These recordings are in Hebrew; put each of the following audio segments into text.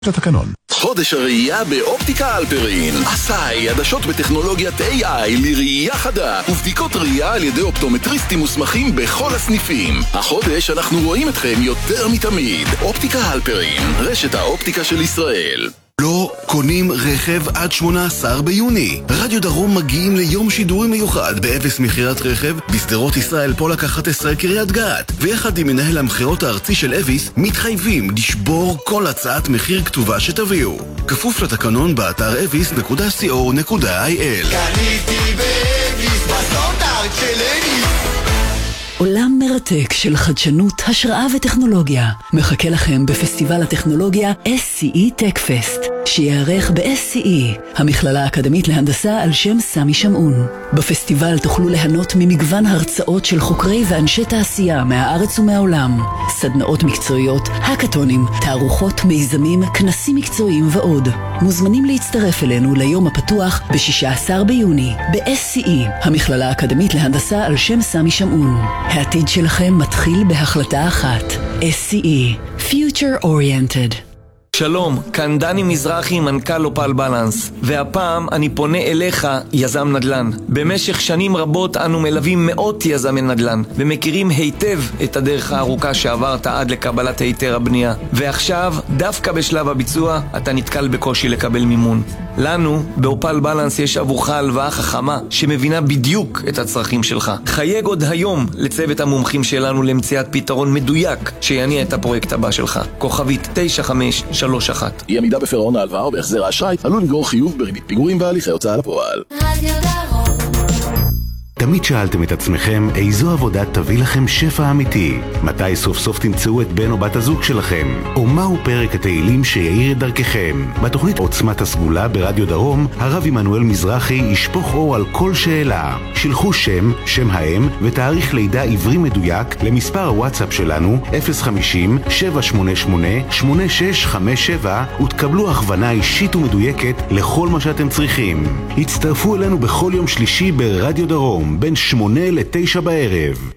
לתקנון. חודש הראייה באופטיקה אלפרין. עשאי, עדשות בטכנולוגיית AI לראייה חדה ובדיקות ראייה על ידי אופטומטריסטים מוסמכים בכל הסניפים. החודש אנחנו רואים אתכם יותר מתמיד. אופטיקה אלפרין, רשת האופטיקה של ישראל. לא קונים רכב עד 18 ביוני. רדיו דרום מגיעים ליום שידורי מיוחד באפס מחירת רכב בסדרות ישראל פולק 11 קריית גת, ויחד עם מנהל המחירות הארצי של אביס מתחייבים לשבור כל הצעת מחיר כתובה שתביאו. כפוף לתקנון באתר avis.co.il. קניתי באביס בסטארט של אביס. עולם מרתק של חדשנות, השראה וטכנולוגיה מחכה לכם בפסטיבל הטכנולוגיה SCE Tech Fest, שיערך ב-SCE, המכללה האקדמית להנדסה על שם סמי שמעון. בפסטיבל תוכלו ליהנות ממגוון הרצאות של חוקרי ואנשי תעשייה מהארץ ומהעולם, סדנאות מקצועיות, הקטונים, תערוכות, מיזמים, כנסים מקצועיים ועוד. מוזמנים להצטרף אלינו ליום הפתוח ב-16 ביוני ב-SCE, המכללה האקדמית להנדסה על שם סמי שמעון. העתיד שלכם מתחיל בהחלטה אחת. SCE, Future Oriented. שלום, כאן דני מזרחי, מנכ"ל אופל בלנס, והפעם אני פונה אליך, יזם נדל"ן. במשך שנים רבות אנו מלווים מאות יזמי נדל"ן, ומכירים היטב את הדרך הארוכה שעברת עד לקבלת היתר הבנייה. ועכשיו, דווקא בשלב הביצוע, אתה נתקל בקושי לקבל מימון. לנו, באופל בלנס, יש עבורך הלוואה חכמה, שמבינה בדיוק את הצרכים שלך. חייג עוד היום לצוות המומחים שלנו למציאת פתרון מדויק, שיניע את הפרויקט הבא שלך. כוכבית 9531. אי עמידה בפירעון ההלוואה או בהחזר האשראי עלול לגרור חיוב בריבית פיגורים והליכי הוצאה לפועל. תמיד שאלתם את עצמכם איזו עבודה תביא לכם שפע אמיתי? מתי סוף סוף תמצאו את בן או בת הזוג שלכם? או מהו פרק התהילים שיעיר את דרככם? בתוכנית עוצמת הסגולה ברדיו דרום, הרב עמנואל מזרחי ישפוך אור על כל שאלה. שלחו שם, שם האם ותאריך לידה עברי מדויק למספר הוואטסאפ שלנו 050-788-8657 ותקבלו הכוונה אישית ומדויקת לכל מה שאתם צריכים. הצטרפו אלינו בכל יום שלישי ברדיו דרום בין 8 ל-9 בערב.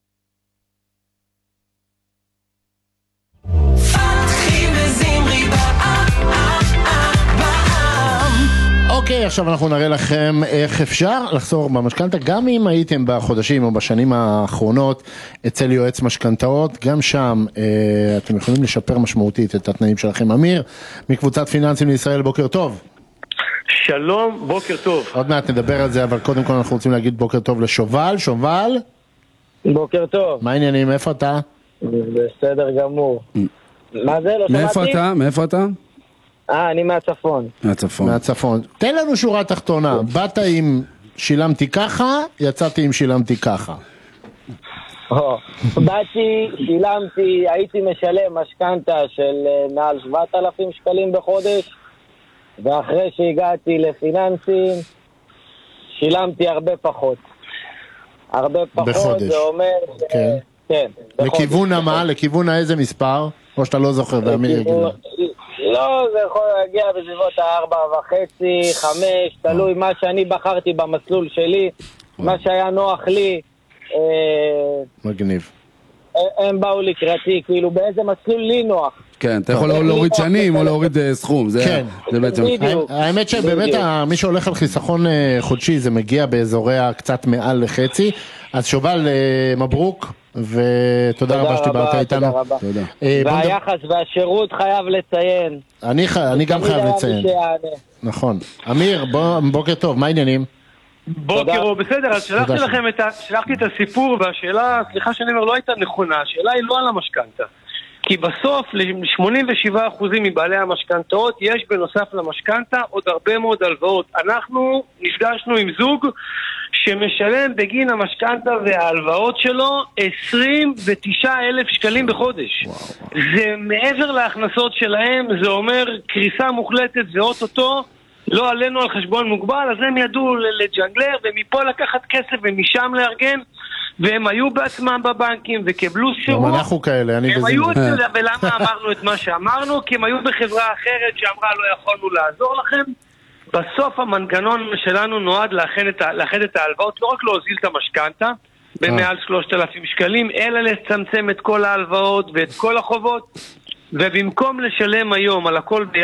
אוקיי, עכשיו אנחנו נראה לכם איך אפשר לחזור במשכנתה, גם אם הייתם בחודשים או בשנים האחרונות אצל יועץ משכנתאות, גם שם אתם יכולים לשפר משמעותית את התנאים שלכם. אמיר, מקבוצת פיננסים לישראל, בוקר טוב. שלום, בוקר טוב. עוד מעט נדבר על זה, אבל קודם כל אנחנו רוצים להגיד בוקר טוב לשובל. שובל? בוקר טוב. מה העניינים? איפה אתה? בסדר גמור. מה זה? לא שמעתי? מאיפה אתה? אני מהצפון. מהצפון. תן לנו שורה תחתונה. באת עם שילמתי ככה, יצאתי עם שילמתי ככה. באתי, שילמתי, הייתי משלם משכנתה של מעל 7,000 שקלים בחודש, ואחרי שהגעתי לפיננסים שילמתי הרבה פחות. הרבה פחות. בחודש. זה אומר כן. כן, לכיוון מה? לכיוון איזה מספר? או שאתה לא זוכר ואמיר יגיד לה. לא, זה יכול להגיע בסביבות 4.5, 5, תלוי מה שאני בחרתי במסלול שלי, מה שהיה נוח לי. מגניב. הם באו לקראתי, כאילו באיזה מסלול לי נוח. כן, אתה יכול להוריד שנים או להוריד סכום, זה בעצם. האמת שבאמת מי שהולך על חיסכון חודשי זה מגיע באזוריה קצת מעל לחצי, אז שובל מברוק ותודה רבה שדיברת איתנו. והיחס והשירות חייב לציין. אני גם חייב לציין. נכון. אמיר, בוקר טוב, מה העניינים? בוקר או בסדר, אז שלחתי את הסיפור, והשאלה, סליחה שאני אומר, לא הייתה נכונה. השאלה היא לא על המשכנתה, כי בסוף ל-87% מבעלי המשכנתאות יש בנוסף למשכנתה עוד הרבה מאוד הלוואות. אנחנו נפגשנו עם זוג שמשלם בגין המשכנתה וההלוואות שלו 29,000 שקלים בחודש. זה מעבר להכנסות שלהם, זה אומר קריסה מוחלטת ואוטוטו לא עלינו על חשבון מוגבל, אז הם ידעו לג'נגלר ומפה לקחת כסף ומשם לארגן, והם היו בעצמם בבנקים וקבלו שירות. גם אנחנו כאלה, אני בזה. ולמה אמרנו את מה שאמרנו? כי הם היו בחברה אחרת שאמרה לא יכולנו לעזור לכם. בסוף המנגנון שלנו נועד לאחד את ההלוואות, לא רק להוזיל את המשכנתה במעל 3,000 שקלים, אלא לצמצם את כל ההלוואות ואת כל החובות, ובמקום לשלם היום על הכל